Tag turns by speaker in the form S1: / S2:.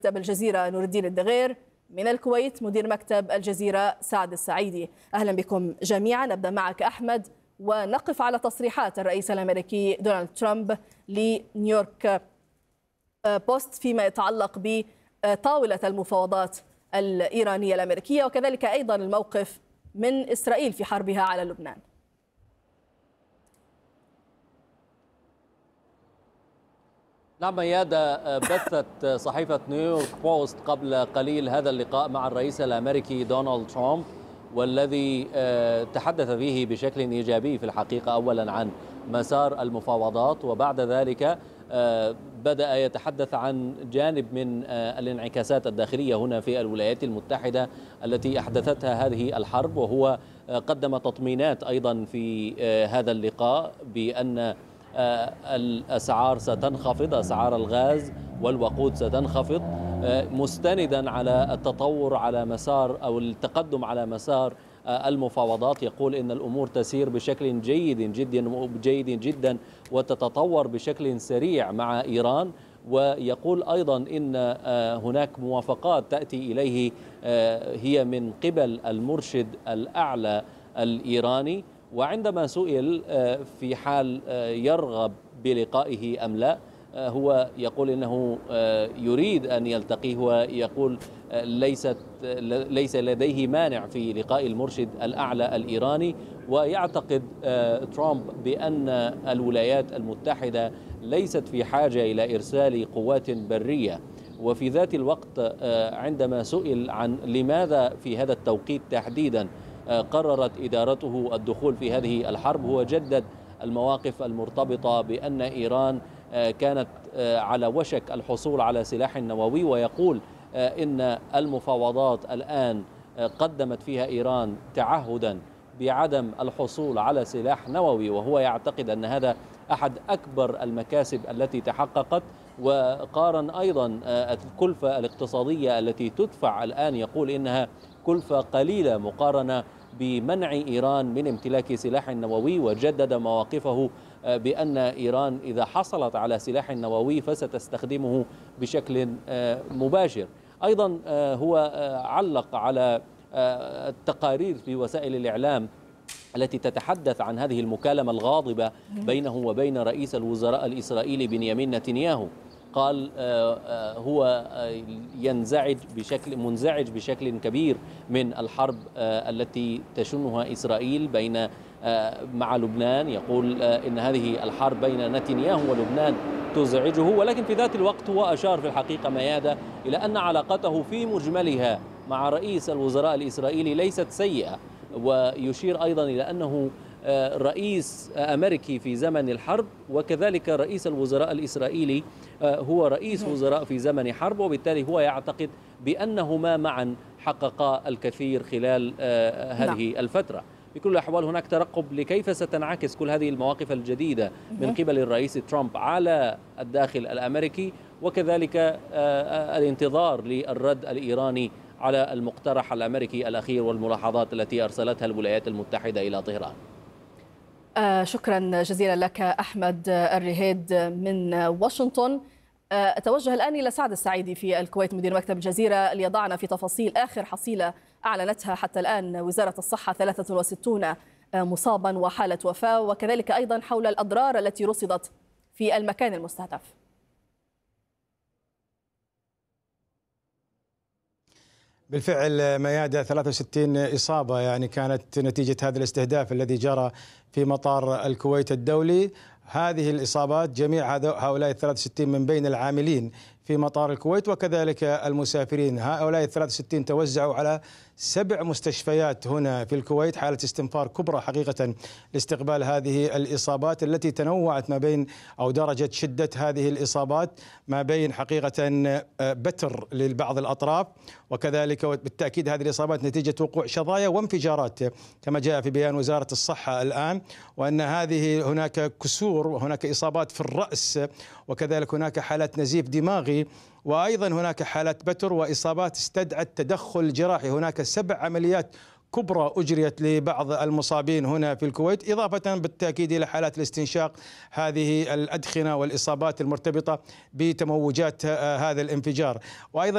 S1: مكتب الجزيرة نور الدين الدغير، من الكويت مدير مكتب الجزيرة سعد السعيدي. أهلا بكم جميعا. نبدأ معك أحمد ونقف على تصريحات الرئيس الأمريكي دونالد ترامب لنيويورك بوست فيما يتعلق بطاولة المفاوضات الإيرانية الأمريكية، وكذلك أيضا الموقف من إسرائيل في حربها على لبنان.
S2: نعم ميادة، بثت صحيفة نيويورك بوست قبل قليل هذا اللقاء مع الرئيس الأمريكي دونالد ترامب، والذي تحدث فيه بشكل إيجابي في الحقيقة أولا عن مسار المفاوضات، وبعد ذلك بدأ يتحدث عن جانب من الانعكاسات الداخلية هنا في الولايات المتحدة التي أحدثتها هذه الحرب، وهو قدم تطمينات أيضا في هذا اللقاء بأن الأسعار ستنخفض، أسعار الغاز والوقود ستنخفض، مستندا على التطور على مسار أو التقدم على مسار المفاوضات. يقول إن الأمور تسير بشكل جيد جدا وتتطور بشكل سريع مع إيران، ويقول أيضا إن هناك موافقات تأتي إليه هي من قبل المرشد الأعلى الإيراني. وعندما سئل في حال يرغب بلقائه أم لا، هو يقول إنه يريد أن يلتقيه، ويقول ليس لديه مانع في لقاء المرشد الأعلى الإيراني. ويعتقد ترامب بأن الولايات المتحدة ليست في حاجة إلى إرسال قوات برية. وفي ذات الوقت عندما سئل عن لماذا في هذا التوقيت تحديدا قررت إدارته الدخول في هذه الحرب، هو جدد المواقف المرتبطة بأن إيران كانت على وشك الحصول على سلاح نووي، ويقول إن المفاوضات الآن قدمت فيها إيران تعهدا بعدم الحصول على سلاح نووي، وهو يعتقد أن هذا أحد أكبر المكاسب التي تحققت. وقارن أيضا الكلفة الاقتصادية التي تدفع الآن، يقول إنها كلفة قليلة مقارنة بمنع إيران من امتلاك سلاح نووي، وجدد مواقفه بأن إيران إذا حصلت على سلاح نووي فستستخدمه بشكل مباشر. أيضا هو علق على التقارير في وسائل الإعلام التي تتحدث عن هذه المكالمة الغاضبة بينه وبين رئيس الوزراء الإسرائيلي بنيامين نتنياهو. قال هو منزعج بشكل كبير من الحرب التي تشنها إسرائيل مع لبنان. يقول إن هذه الحرب بين نتنياهو ولبنان تزعجه، ولكن في ذات الوقت هو أشار في الحقيقة ميادة إلى أن علاقته في مجملها مع رئيس الوزراء الإسرائيلي ليست سيئة، ويشير أيضا إلى أنه رئيس أمريكي في زمن الحرب، وكذلك رئيس الوزراء الإسرائيلي هو رئيس وزراء في زمن حرب، وبالتالي هو يعتقد بأنهما معا حققا الكثير خلال هذه الفترة. بكل الأحوال هناك ترقب لكيف ستنعكس كل هذه المواقف الجديدة من قبل الرئيس ترامب على الداخل الأمريكي، وكذلك الانتظار للرد الإيراني على المقترح الأمريكي الأخير والملاحظات التي أرسلتها الولايات المتحدة إلى طهران.
S1: شكرا جزيلا لك أحمد الرهيد من واشنطن. أتوجه الآن إلى سعد السعيدي في الكويت مدير مكتب الجزيرة ليضعنا في تفاصيل آخر حصيلة أعلنتها حتى الآن وزارة الصحة: 63 مصابا وحالة وفاة، وكذلك أيضا حول الأضرار التي رصدت في المكان المستهدف.
S3: بالفعل ميادة 63 إصابة يعني كانت نتيجة هذا الاستهداف الذي جرى في مطار الكويت الدولي. هذه الإصابات جميع هؤلاء 63 من بين العاملين في مطار الكويت وكذلك المسافرين. هؤلاء 63 توزعوا على 7 مستشفيات هنا في الكويت، حالة استنفار كبرى حقيقة لاستقبال هذه الإصابات التي تنوعت ما بين أو درجة شدة هذه الإصابات ما بين حقيقة بتر لبعض الأطراف، وكذلك بالتأكيد هذه الإصابات نتيجة وقوع شظايا وانفجارات كما جاء في بيان وزارة الصحة الآن، وأن هذه هناك كسور وهناك إصابات في الرأس، وكذلك هناك حالات نزيف دماغي، وأيضا هناك حالات بتر وإصابات استدعت تدخل جراحي. هناك 7 عمليات كبرى أجريت لبعض المصابين هنا في الكويت، إضافة بالتأكيد إلى حالات الاستنشاق، هذه الأدخنة والإصابات المرتبطة بتموجات هذا الانفجار. وأيضا